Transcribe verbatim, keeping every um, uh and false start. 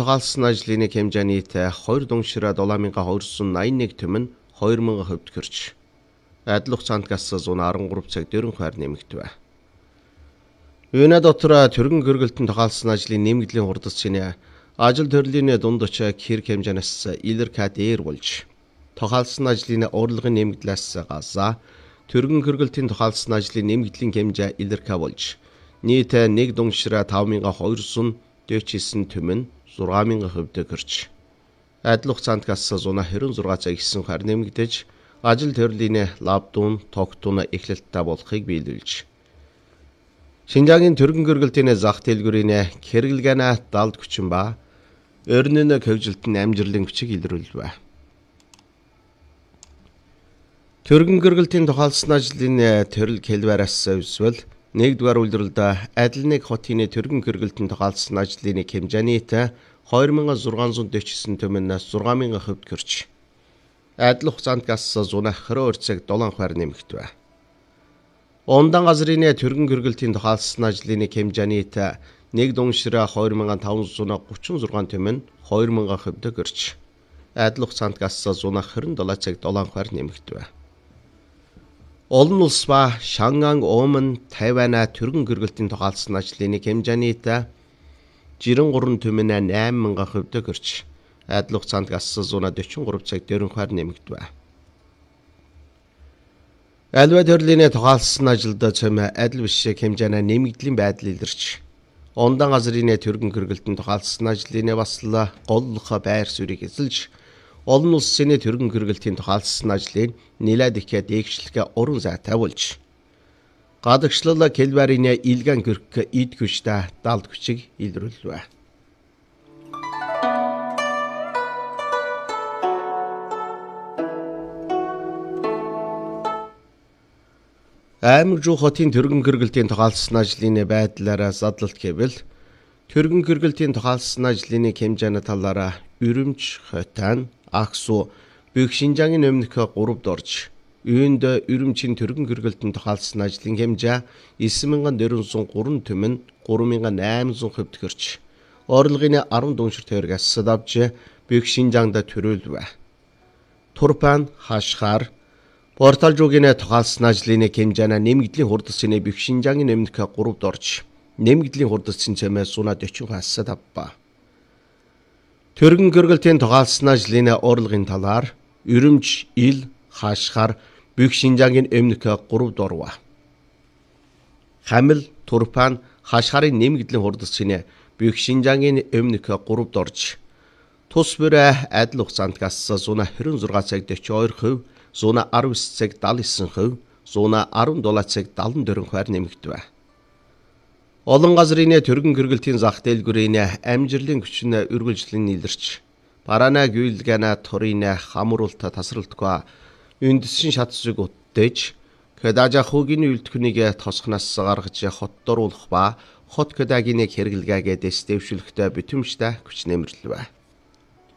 тогаалсан ажлын хэмжээний хоёр дундшираа долоо мянган хоёрсот найман нэг төм нь хоёр мянган хувьд хүрч адил хугацаанд газ зуун арван гурав цаг дөрвөн хувиар нэмэгдэв. Үүнээ дотор төргөн гэргэлтэн тогаалсан ажлын нэмэгдлийн хурдцны ажил төрлийн дунд очиг хэрэг хэмжээнээс илэрхий дээр болж тогаалсан ажлын урлагийн нэмэгдлээс газа төргөн гэргэлтийн тогаалсан ажлын нэмэгдлийн хэмжээ илэрхий болж нийт нэг дундшираа таван мянган хоёрсот дэвчсэн төм нь зургаан мянган хувьд хүрч адил хугацаанд газ зуун хэрэв зургаан цаг гэсэн хувиар нэмэгдэж ажил төрлийн лабдуун тогтун эхлэлттэй болохыг биелүүлж Шинжаагийн төргөн гэргэлтийн зах дэлгүүрийн хэрэглэгээ далд хүчин ба өрнөн хөгжилтөнд амжилтын хүчийг илрүүлв. Төргөн гэргэлтийн тогаалсан ажлын төрөл хэлбэраас өсвөл нэгдүгээр үйлдвэрлэлд адил нэг хотын төргөн гэргэлтийн тогаалсан ажлын хэмжээний хоёр мянган зургаан зуун дэвчсэн төмнөөс зургаан мянган хувьд хүрч адил хугацаанд газ зуун хорин хоёр цаг долоон хувиар нэмэгдэв. Ондан газрын төргөн гэргэлтийн тогаалсан ажлын хэмжээний нэг дундшираа хоёр мянган таван зуун гучин зургаан төм нь хоёр мянган хувьд хүрч адил хугацаанд газ зуун хорин долоо цаг долоон хувиар нэмэгдэв. Олон улс ба Шанган, Оман, Тайвань төргөн гэргэлтийн тогаалсан ажлын хэмжээний жирэн гурван төм нь найман мянган хувьд хүрч адил хугацаанд газ зуун дөрвөн гурав цаг дөрвөн хувиар нэмэгдэв. Аливаа төрлийн тогаалсан ажилд цөм адил биш хэмжээний нэмэгдлийн байдал илэрч ондан газрын төргөн гэргэлтэн тогаалсан ажлын бас л голлох байр суурийг эзэлж олон улсын төргөн гэргэлтийн тогаалсан ажлын нэлээд их дээгшлэх уран зайтай болж гадагшлал хэлбэрийн илгэн гэрх эд хүчтэй далд хүчийг илрүүлв. Аймаг жуу хотын төргөн гэргэлтийн тогаалсан ажлын байдлаараа задлалт гэвэл төргөн гэргэлтийн тогаалсан ажлын хэмжээний талаараа Үрэмж, Хотан, Аксу, Бүх Шинжаагийн өмнөх гуравд орж үүнд Үрэмжийн төргөн гэргэлтийн тогаалсан ажлын хэмжээ девять мянган дөрвөнсот гурван төм нь гурван мянган наймансот хувьд хүрч орлогын арван дундшир тойрогоос давж Бүх Шинжаанд төрүүлв. Турпан, Хашхар Порталжуугийн тогаалсан ажлын хэмжээний нэмэгдлийн хурдцны Бүх Шинжаагийн өмнөх гуравд орж нэмэгдлийн хурдцын цэмээс зуун дөрвөн хасаа тавба. Төргөн гэргэлтийн тогаалсан ажлын урлагийн талаар Үрэмж, Ил, Хашхар, Бүх Шинжаагийн өмнөх гуравд орв. Хамил, Турпан, Хашхарын нэмэгдлийн хурдцны Бүх Шинжаагийн өмнөх гуравд орж тус бүр адил хугацаанд газ зуун хорин зургаан цаг дөрвөн хоёр хувь зуун арван девять цаг дагаад девсан хувь, зуун арван долоо цаг дагаад дөрвөн хувиар нэмэгдэв. Олон газрын төргөн гэргэлтийн зах дэлгүүрийн амжилтын хүчин үргэлжлэн илэрч бараана гүйлгэнэ турын хамруулалт тасралтгүй үндэсшин шат зүг үтдэж кэдажа хүүгийн үйлдвэрийг тосхноос гаргаж хотдоруулах ба хот кэдагийн хэрэглгээгээ дэвшүүлэхдээ битэмжтэй хүч нэмэрлэв.